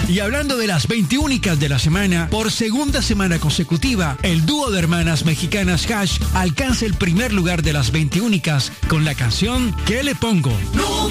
Y hablando de las 21 de la semana, por segunda semana consecutiva, el dúo de hermanas mexicanas Hash alcanza el primer lugar de las 21 con la canción ¿Qué le pongo? No